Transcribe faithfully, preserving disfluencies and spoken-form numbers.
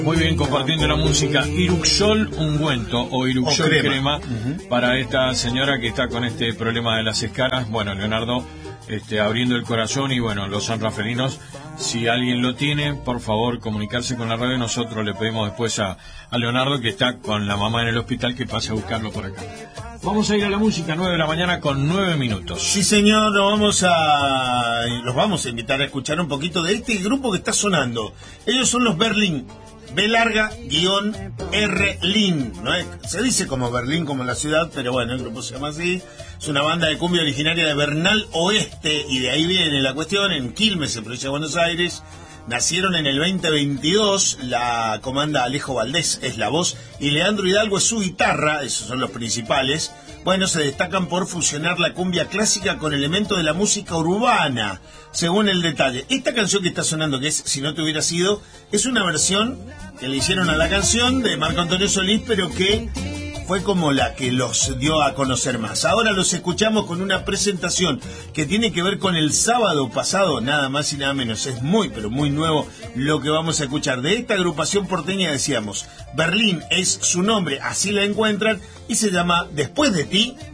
Muy bien, compartiendo la música Iruxol ungüento o Iruxol o crema, crema, uh-huh. para esta señora que está con este problema de las escaras. Bueno, Leonardo, este, abriendo el corazón, y bueno, los sanrafelinos, si alguien lo tiene, por favor comunicarse con la radio. Nosotros le pedimos después a, a Leonardo, que está con la mamá en el hospital, que pase a buscarlo por acá. Vamos a ir a la música, nueve de la mañana con nueve minutos. Sí, señor, nos vamos a los vamos a invitar a escuchar un poquito de este grupo que está sonando. Ellos son los Berlín. B larga, guión, R, Lin, ¿no? Se dice como Berlín, como la ciudad, pero bueno, el grupo se llama así. Es una banda de cumbia originaria de Bernal Oeste, y de ahí viene la cuestión, en Quilmes, en provincia de Buenos Aires. Nacieron en el veinte veintidós, la comanda Alejo Valdés es la voz, y Leandro Hidalgo es su guitarra, esos son los principales. Bueno, se destacan por fusionar la cumbia clásica con elementos de la música urbana, según el detalle. Esta canción que está sonando, que es Si no te hubiera sido, es una versión que le hicieron a la canción de Marco Antonio Solís, pero que fue como la que los dio a conocer más. Ahora los escuchamos con una presentación que tiene que ver con el sábado pasado, nada más y nada menos. Es muy, pero muy nuevo lo que vamos a escuchar. De esta agrupación porteña decíamos, Berlín es su nombre, así la encuentran, y se llama Después de ti,